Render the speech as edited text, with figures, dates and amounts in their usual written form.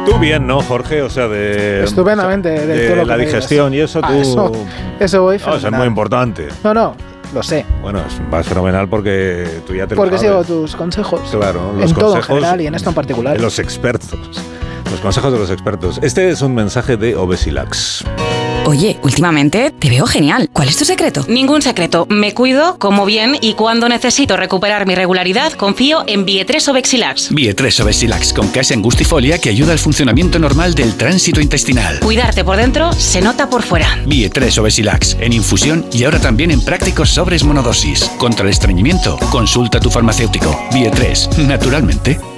Tú bien, ¿no, Jorge? O sea, estupendamente. De la digestión y eso tú... Eso voy fenomenal. Eso es muy importante. No, lo sé. Bueno, vas fenomenal porque tú ya te lo sabes. Porque sigo tus consejos. Claro, los consejos. En todo en general y en esto en particular. De los expertos. Los consejos de los expertos. Este es un mensaje de Obesilax. Oye, últimamente te veo genial. ¿Cuál es tu secreto? Ningún secreto. Me cuido, como bien y cuando necesito recuperar mi regularidad, confío en Bie3 Obexilax. Bie3 Obexilax con Casein Angustifolia que ayuda al funcionamiento normal del tránsito intestinal. Cuidarte por dentro se nota por fuera. Bie3 Obexilax en infusión y ahora también en prácticos sobres monodosis. Contra el estreñimiento, consulta a tu farmacéutico. Bie3, naturalmente.